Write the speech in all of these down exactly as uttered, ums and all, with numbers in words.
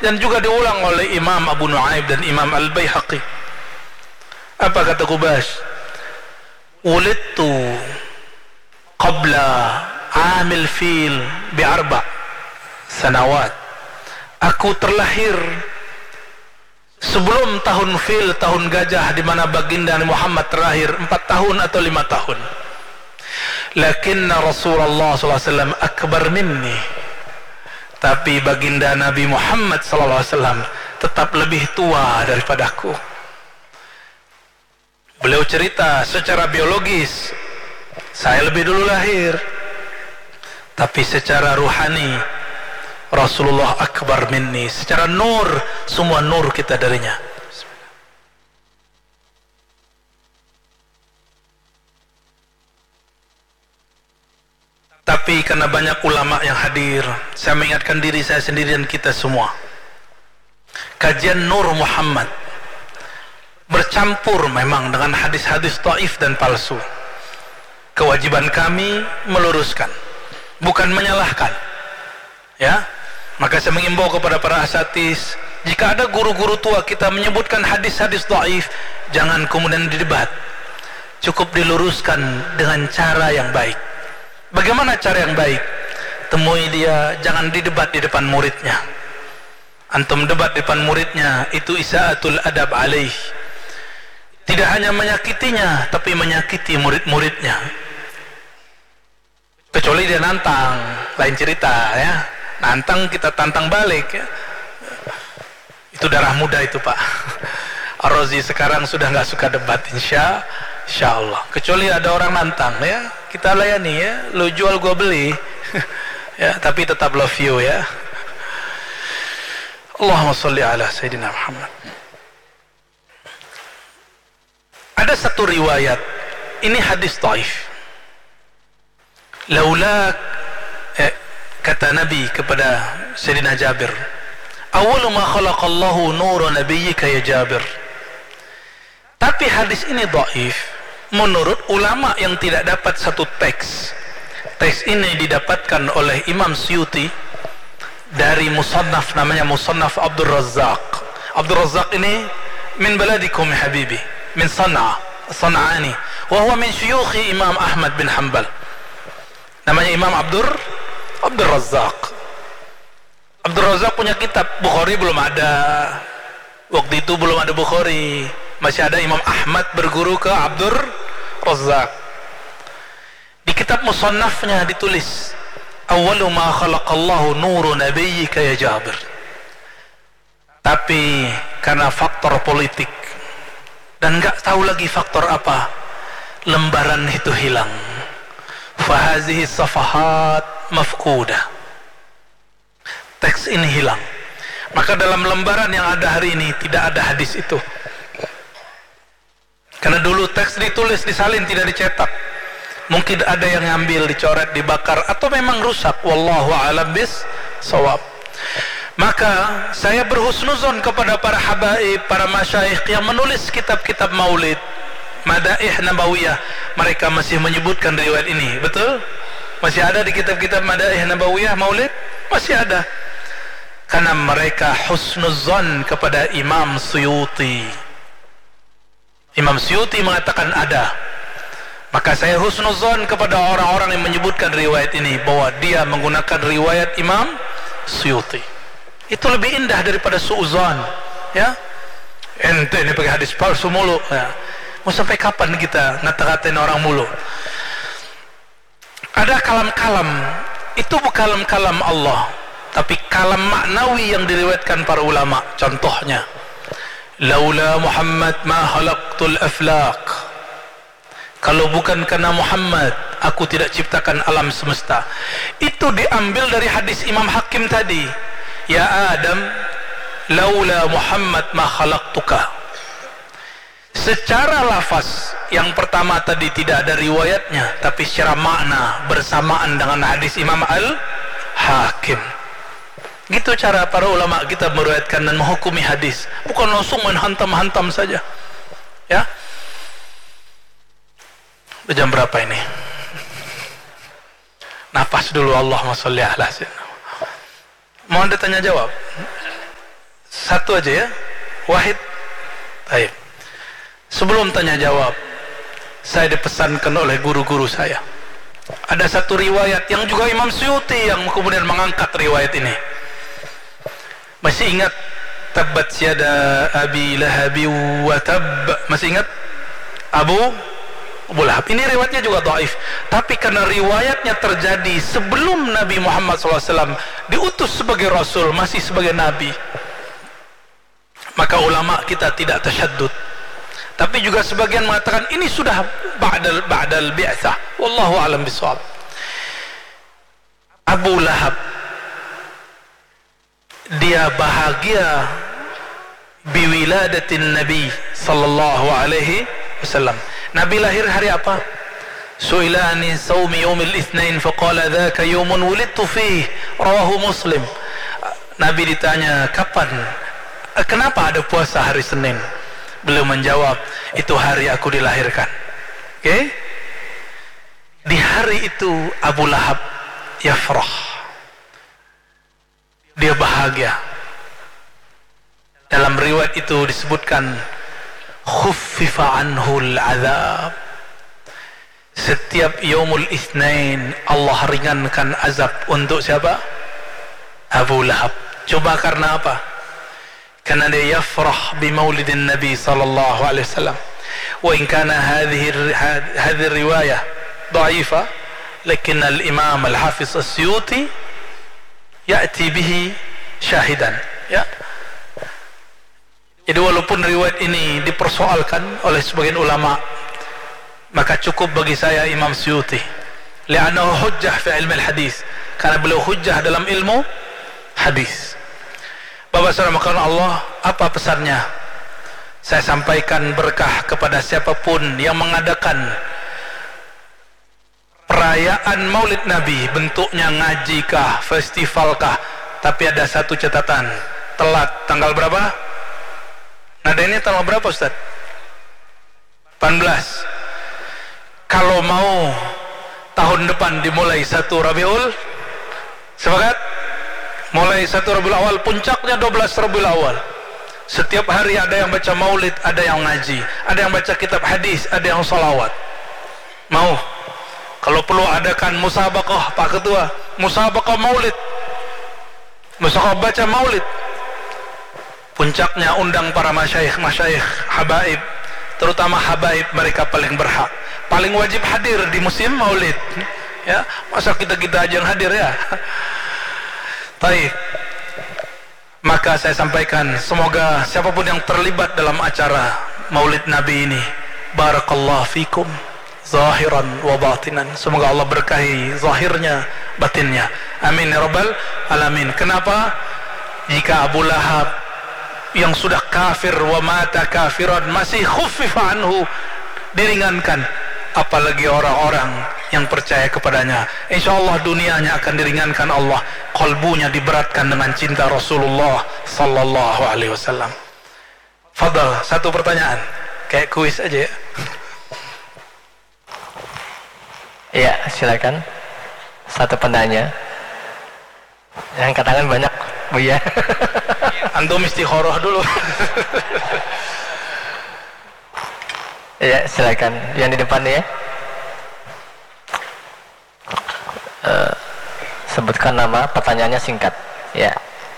dan juga diulang oleh Imam Abu Nu'aim dan Imam Al-Baihaqi. Apa kata Qubash? Wulidtu qabla amil fil bi'arba sanawat. Aku terlahir sebelum tahun fil, tahun gajah, di mana baginda Muhammad terakhir empat tahun atau lima tahun. Lakinna Rasulullah sallallahu alaihi wasallam akbar minni. Tapi baginda Nabi Muhammad sallallahu alaihi wasallam tetap lebih tua daripadaku. Beliau cerita secara biologis, saya lebih dulu lahir. Tapi secara ruhani, Rasulullah akbar minni. Secara nur, semua nur kita darinya. Tapi karena banyak ulama yang hadir, saya mengingatkan diri saya sendiri dan kita semua. Kajian Nur Muhammad bercampur memang dengan hadis-hadis dhaif dan palsu. Kewajiban kami meluruskan, bukan menyalahkan. Ya, maka saya mengimbau kepada para asatidz, jika ada guru-guru tua kita menyebutkan hadis-hadis dhaif, jangan kemudian didebat. Cukup diluruskan dengan cara yang baik. Bagaimana cara yang baik? Temui dia, jangan didebat di depan muridnya. Antum debat di depan muridnya, itu isa'atul adab alaih. Tidak hanya menyakitinya, tapi menyakiti murid-muridnya. Kecuali dia nantang, lain cerita ya. Nantang kita tantang balik ya. Itu darah muda itu Pak. Ar-Razi sekarang sudah nggak suka debat, insya Insya Allah. Kecuali ada orang nantang ya, kita layani ya. Lo jual gua beli ya, tapi tetap love you ya. Allahumma sholli ala Sayyidina Muhammad. Ada satu riwayat, ini hadis dhaif. Laulak, eh, kata Nabi kepada Sayyidina Jabir, awwalu ma khalaqallahu nura nabiyyika ya Jabir. Tapi hadis ini dhaif menurut ulama yang tidak dapat satu teks. Teks ini didapatkan oleh Imam Suyuti dari musannaf, namanya Musannaf Abdul Razzaq. Abdul Razzaq ini min baladikum habibi, min Sana'a, Sana'ani, wa huwa min syuyukhi Imam Ahmad bin Hanbal. Namanya Imam Abdur Abdul Razzaq. Abdul Razzaq punya kitab. Bukhari belum ada. Waktu itu belum ada Bukhari. Masih ada Imam Ahmad berguru ke Abdur Razzaq. Di kitab musannafnya ditulis, awwalu ma khalaqallahu nuru nabiyyika ya Jabir. Tapi karena faktor politik dan nggak tahu lagi faktor apa, lembaran itu hilang. Fahazihi safahat mafqudah. Teks ini hilang. Maka dalam lembaran yang ada hari ini tidak ada hadis itu. Karena dulu teks ditulis, disalin, tidak dicetak. Mungkin ada yang ngambil, dicoret, dibakar, atau memang rusak. Wallahu a'lam bis-shawab. Maka saya berhusnuzon kepada para habaib, para masyayikh yang menulis kitab-kitab maulid, Madaih Nabawiyah. Mereka masih menyebutkan riwayat ini. Betul? Masih ada di kitab-kitab Madaih Nabawiyah maulid? Masih ada. Karena mereka husnuzon kepada Imam Suyuti. Imam Suyuti mengatakan ada. Maka saya husnuzon kepada orang-orang yang menyebutkan riwayat ini, bahwa dia menggunakan riwayat Imam Suyuti. Itu lebih indah daripada su'uzon. Ya, ente ini pakai hadis palsu mulu ya. Mau sampai kapan kita ngata-ngatain orang mulu? Ada kalam-kalam, itu bukan kalam-kalam Allah, tapi kalam maknawi yang diriwayatkan para ulama. Contohnya, laula Muhammad ma khalaqtul aflaq. Kalau bukan karena Muhammad, aku tidak ciptakan alam semesta. Itu diambil dari hadis Imam Hakim tadi. Ya Adam, laula Muhammad ma khalaqtuka. Secara lafaz yang pertama tadi tidak ada riwayatnya, tapi secara makna bersamaan dengan hadis Imam Al-Hakim. Gitu cara para ulama kita meriwayatkan dan menghukumi hadis, bukan langsung menghantam-hantam saja. Ya. Udah jam berapa ini? Nafas dulu, Allahumma sholli ala sayyidina. Mau Anda tanya jawab? Satu aja ya, wahid. Baik. Sebelum tanya jawab, saya dipesankan oleh guru-guru saya. Ada satu riwayat yang juga Imam Suyuti yang kemudian mengangkat riwayat ini. Masih ingat tabbat yada abi lahabi wa tab? Masih ingat Abu Abu Lahab? Ini riwayatnya juga dhaif, tapi karena riwayatnya terjadi sebelum Nabi Muhammad shallallahu alaihi wasallam diutus sebagai Rasul, masih sebagai Nabi, maka ulama kita tidak tasyaddud. Tapi juga sebagian mengatakan ini sudah ba'dal ba'dal bi'tsah. Wallahu a'lam bishawab. Abu Lahab dia bahagia biwiladatin Nabi sallallahu alaihi wasallam. Nabi lahir hari apa? Su'ilani sawmi yawmil itsnain faqala dzaka yawmun wulidtu fihi, rawahu Muslim. Nabi ditanya, kapan, kenapa ada puasa hari Senin? Beliau menjawab, itu hari aku dilahirkan. Oke? Okay? Di hari itu Abu Lahab yafrah, dia bahagia. Dalam riwayat itu disebutkan khuffifa anhul azab. Setiap yaumul itsnain Allah ringankan azab untuk siapa? Abu Lahab. Coba karena apa? Karena dia yafrah bi maulidin Nabi sallallahu alaihi wasallam. Wa in kana hadhihi hadhihi riwayah dhaifah, lakin al-Imam al-Hafiz as-Suyuti ya'ti bihi syahidan. Ya. Jadi walaupun riwayat ini dipersoalkan oleh sebagian ulama, maka cukup bagi saya Imam Suyuti, li'annahu hujjah fi ilmu al-hadis, karena beliau hujjah dalam ilmu hadis. Bapak saudara makanan Allah, apa pesannya? Saya sampaikan berkah kepada siapapun yang mengadakan perayaan Maulid Nabi, bentuknya ngaji kah, festival kah, tapi ada satu catatan, telat. Tanggal berapa? Nada ini tanggal berapa Ustaz? delapan belas. Kalau mau tahun depan dimulai satu Rabiul, sepakat? Mulai satu Rabiul Awal, puncaknya dua belas Rabiul Awal. Setiap hari ada yang baca maulid, ada yang ngaji, ada yang baca kitab hadis, ada yang salawat. Mau? Kalau perlu adakan musabaqah, Pak Ketua, musabaqah maulid, musabaqah baca maulid. Puncaknya undang para masyayikh, masyayikh, habaib, terutama habaib, mereka paling berhak, paling wajib hadir di musim maulid. Ya, masa kita-kita aja yang hadir ya? Baik, maka saya sampaikan, semoga siapapun yang terlibat dalam acara Maulid Nabi ini, barakallahu fikum zahiran wa batinan, semoga Allah berkahi zahirnya, batinnya, amin ya rabbal alamin. Kenapa? Jika Abu Lahab yang sudah kafir wa mata kafiran masih khuffifa anhu, diringankan, apalagi orang-orang yang percaya kepadanya. Insyaallah dunianya akan diringankan Allah, kalbunya diberatkan dengan cinta Rasulullah sallallahu alaihi wasallam. Fadal, satu pertanyaan, kayak kuis aja ya. Iya, silakan. Satu penanya. Yang katakan banyak, Bu ya. Antum istikharah dulu. Iya, silakan. Yang di depan ya. Uh, sebutkan nama, pertanyaannya singkat. Ya.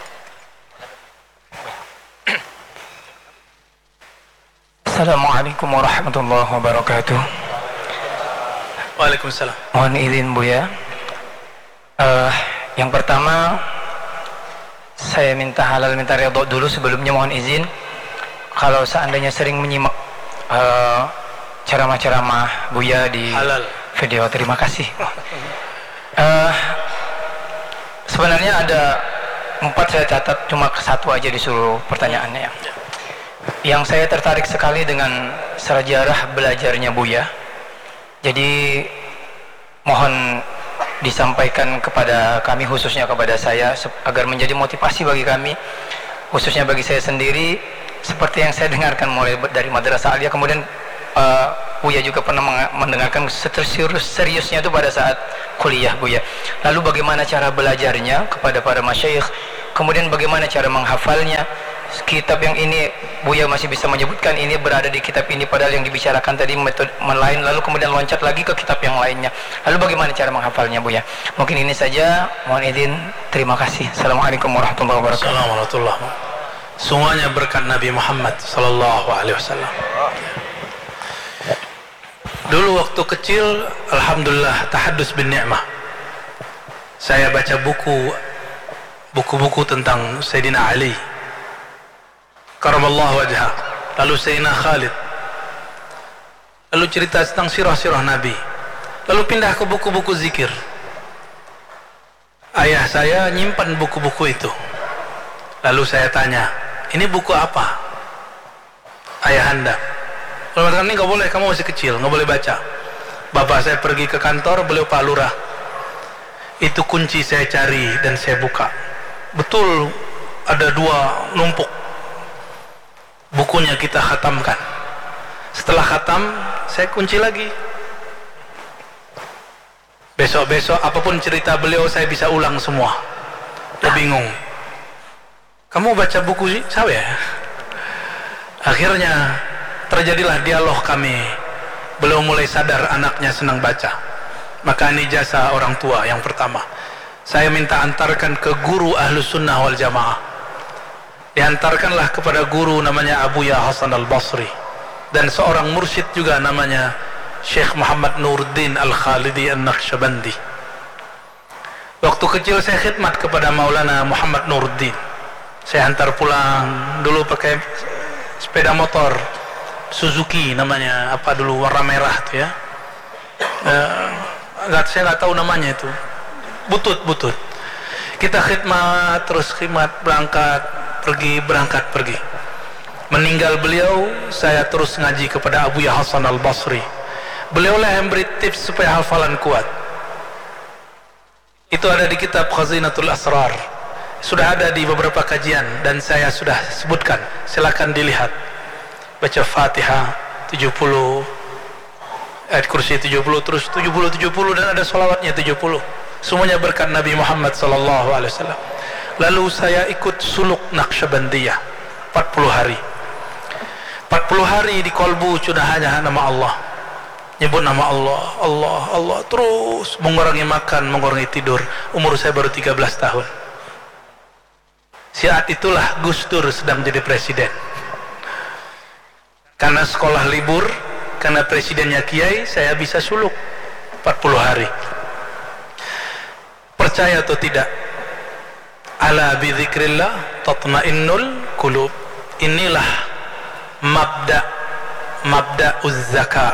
Assalamualaikum warahmatullahi wabarakatuh. Waalaikumsalam. Mohon izin Bu ya. Uh, yang pertama, saya minta halal minta ridho dulu sebelumnya. Mohon izin, kalau seandainya sering menyimak uh, ceramah-ceramah Buya di halal video, terima kasih. Uh, sebenarnya ada empat, saya catat cuma satu aja di seluruh pertanyaannya ya. Yang saya tertarik sekali dengan sejarah belajarnya Buya. Jadi mohon disampaikan kepada kami, khususnya kepada saya, agar menjadi motivasi bagi kami, khususnya bagi saya sendiri. Seperti yang saya dengarkan mulai dari Madrasah Aliyah, kemudian uh, Buya juga pernah mendengarkan serius-seriusnya itu pada saat kuliah Buya. Lalu bagaimana cara belajarnya kepada para masyayikh, kemudian bagaimana cara menghafalnya, kitab yang ini Buya masih bisa menyebutkan ini berada di kitab ini, padahal yang dibicarakan tadi metode lain, lalu kemudian loncat lagi ke kitab yang lainnya. Lalu bagaimana cara menghafalnya Buya? Mungkin ini saja, mohon izin, terima kasih. Assalamualaikum warahmatullahi wabarakatuh. Assalamualaikum warahmatullahi wabarakatuh. Semuanya berkat Nabi Muhammad sallallahu alaihi wasallam. Dulu waktu kecil, alhamdulillah, tahaddus bin ni'mah. Saya baca buku buku-buku tentang Sayyidina Ali karamallahu wajhah, lalu Sayyidina Khalid, lalu cerita tentang sirah-sirah Nabi, lalu pindah ke buku-buku zikir. Ayah saya nyimpan buku-buku itu, lalu saya tanya, ini buku apa ayah anda? Lalu mengatakan, ini gak boleh, kamu masih kecil, gak boleh baca. Bapak saya pergi ke kantor, beliau Pak Lurah, itu kunci saya cari dan saya buka, betul ada dua numpuk bukunya, kita khatamkan. Setelah khatam, saya kunci lagi. Besok-besok apapun cerita beliau saya bisa ulang semua. Saya bingung, kamu baca buku sih saya? Akhirnya terjadilah dialog kami. Beliau mulai sadar anaknya senang baca. Maka ini jasa orang tua yang pertama. Saya minta antarkan ke guru Ahlus Sunnah wal Jamaah. Diantarkanlah kepada guru namanya Abuya Hasan al-Basri, dan seorang mursyid juga namanya Syekh Muhammad Nuruddin al-Khalidi an-Naqsyabandi. Waktu kecil saya khidmat kepada Maulana Muhammad Nuruddin. Saya hantar pulang, dulu pakai sepeda motor Suzuki namanya, apa dulu, warna merah tuh ya. Uh, enggak, saya nggak tahu namanya itu. Butut, butut. Kita khidmat, terus khidmat, berangkat, pergi, berangkat, pergi. Meninggal beliau, saya terus ngaji kepada Abuya Hasan al-Basri. Beliau lah yang beri tips supaya hafalan kuat. Itu ada di kitab Khazinatul Asrar. Sudah ada di beberapa kajian dan saya sudah sebutkan. Silakan dilihat. Baca Fatihah tujuh puluh, ayat kursi tujuh puluh, terus tujuh puluh tujuh puluh, dan ada sholawatnya tujuh puluh. Semuanya berkat Nabi Muhammad sallallahu alaihi wasallam. Lalu saya ikut suluk Naqsyabandiyah empat puluh hari. empat puluh hari di kolbu sudah hanya nama Allah. Nyebut nama Allah, Allah, Allah, terus mengurangi makan, mengurangi tidur. Umur saya baru tiga belas tahun. Saat itulah Gus Dur sedang jadi presiden. Karena sekolah libur, karena presidennya kiai, saya bisa suluk empat puluh hari. Percaya atau tidak, ala bidzikrillah tatmainnul qulub. Inilah mabda mabda'uz zakat.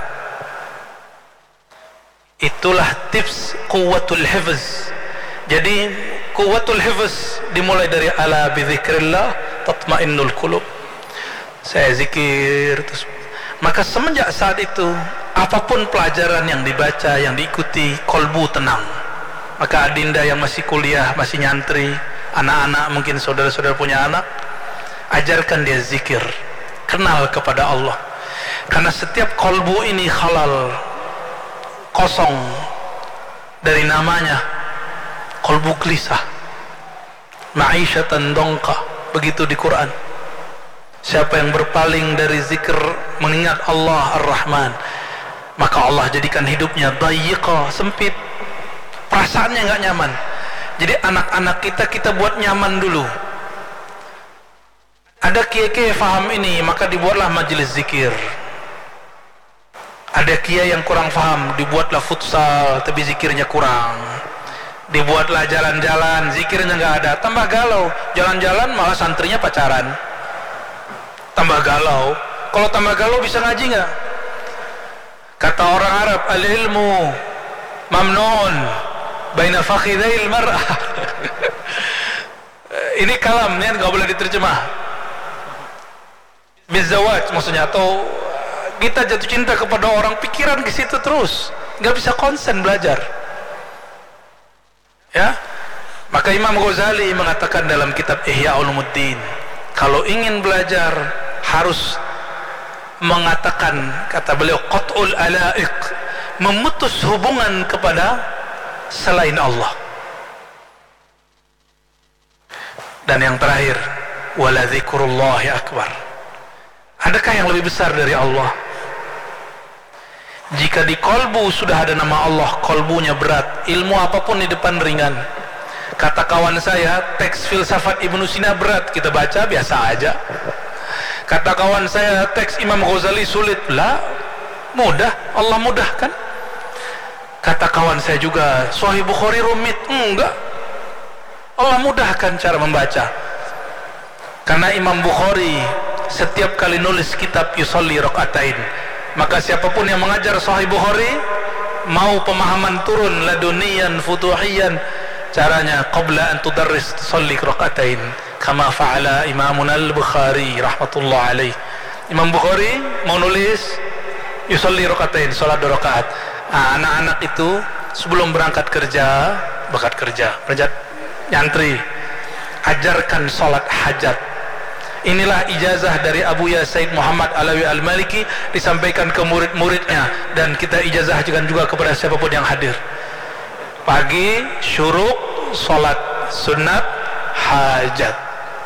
Itulah tips quwwatul hifz. Jadi quwwatul hifz dimulai dari ala bidzikrillah tatmainnul qulub. Saya zikir terus. Maka semenjak saat itu, apapun pelajaran yang dibaca, yang diikuti, kolbu tenang. Maka adinda yang masih kuliah, masih nyantri, anak-anak, mungkin saudara-saudara punya anak, ajarkan dia zikir, kenal kepada Allah. Karena setiap kolbu ini halal, kosong dari namanya, kolbu gelisah, ma'isyatan dongka, begitu di Quran. Siapa yang berpaling dari zikir mengingat Allah Ar-Rahman, maka Allah jadikan hidupnya dayiqa, sempit, perasaannya nggak nyaman. Jadi anak-anak kita kita buat nyaman dulu. Ada kiai-kiai faham ini, maka dibuatlah majelis zikir. Ada kiai yang kurang faham, dibuatlah futsal tapi zikirnya kurang. Dibuatlah jalan-jalan, zikirnya nggak ada, tambah galau. Jalan-jalan malah santrinya pacaran, tambah galau. Kalau tambah galau bisa ngaji nggak? Kata orang Arab, al-ilmu mamnun baina fakhidail mar'ah. Ini kalam, ini nggak boleh diterjemah. Bizawaj maksudnya, atau kita jatuh cinta kepada orang, pikiran ke situ terus, nggak bisa konsen belajar. Ya, maka Imam Ghazali mengatakan dalam kitab Ihya Ulumuddin, kalau ingin belajar harus mengatakan, kata beliau, qat'ul ala'iq, memutus hubungan kepada selain Allah. Dan yang terakhir, wala dzikrullahi akbar. Adakah yang lebih besar dari Allah? Jika di kolbu sudah ada nama Allah, kolbunya berat, ilmu apapun di depan ringan. Kata kawan saya, teks filsafat Ibnu Sina berat, kita baca biasa aja. Kata kawan saya, teks Imam Ghazali sulit, lah mudah, Allah mudahkan. Kata kawan saya juga, Sahih Bukhari rumit, enggak, Allah mudahkan cara membaca. Karena Imam Bukhari setiap kali nulis kitab yusolli rakaatain, maka siapapun yang mengajar Sahih Bukhari, mau pemahaman turun laduniyan futuhiyan, caranya qabla an tudarris tusalli rakaatain kama fa'ala Imamun al-Bukhari rahmatullah alaih. Imam Bukhari mau nulis yusolli rakaatain, salat dua rakaat. Nah, anak-anak itu sebelum berangkat kerja, berangkat kerja, berangkat nyantri, ajarkan salat hajat. Inilah ijazah dari Abu Ya Said Muhammad Alawi Al-Maliki, disampaikan ke murid-muridnya, dan kita ijazahkan juga kepada siapapun yang hadir. Pagi syuruk, salat sunat, hajat.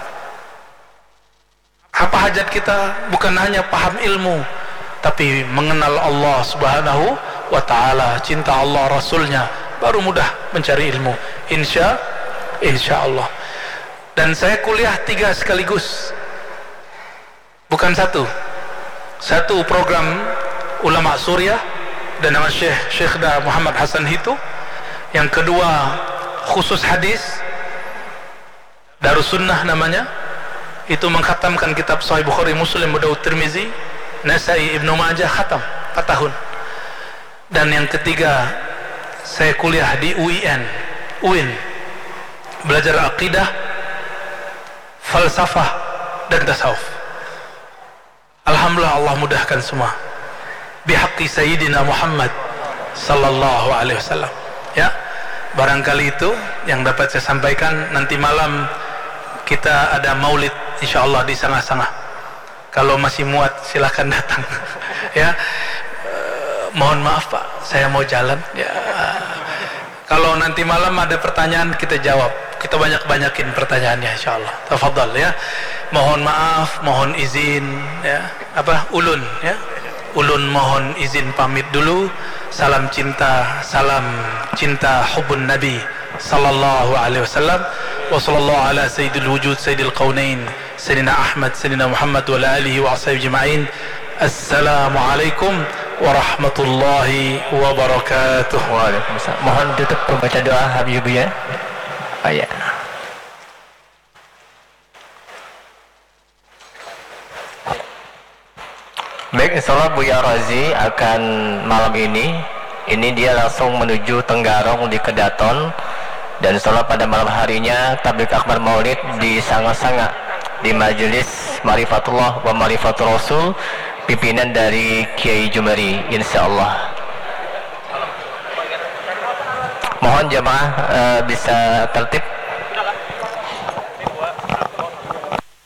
Apa hajat kita? Bukan hanya paham ilmu, tapi mengenal Allah Subhanahu wa ta'ala, cinta Allah Rasulnya, baru mudah mencari ilmu, insya insya Allah. Dan saya kuliah tiga sekaligus, bukan satu. Satu program ulama Suriah dan nama Syekh Syekh Muhammad Hasan Hitu. Yang kedua khusus hadis, Darus Sunnah namanya, itu mengkhatamkan kitab Sahih Bukhari, Muslim, Abu Daud, Tirmizi, Nasai, Ibnu Majah, khatam empat tahun. Dan yang ketiga, saya kuliah di U I N, U I N, belajar akidah, falsafah, dan tasawuf. Alhamdulillah, Allah mudahkan semua. Bihaqqi Sayyidina Muhammad sallallahu alaihi wasallam. Ya, barangkali itu yang dapat saya sampaikan. Nanti malam kita ada maulid insyaallah di Sangah-Sangah. Kalau masih muat silahkan datang. Ya, mohon maaf Pak, saya mau jalan. Ya, kalau nanti malam ada pertanyaan kita jawab, kita banyak-banyakin pertanyaannya insyaallah. Tafadhal ya. Mohon maaf, mohon izin ya. Apa? Ulun ya. Ulun mohon izin pamit dulu. Salam cinta, salam cinta hubbun Nabi sallallahu alaihi wasallam. Wa sallallahu ala sayyidil wujud sayyidil qaunain Sayyidina Ahmad Sayyidina Muhammad wa ala alihi wa ashabihi ajma'in. Assalamualaikum warahmatullahi wabarakatuh. Waalaikumsalam. Mohon tutup membaca doa Habib ya. Oh ya. Baik, insyaallah Buya Razi akan malam ini ini dia langsung menuju Tenggarong di Kedaton, dan insyaallah pada malam harinya tablik akbar maulid di Sangah-Sangah di Majelis Marifatullah wa Marifatul Rasul, pimpinan dari Kiai Jumeri insyaallah. Mohon jemaah uh, bisa tertib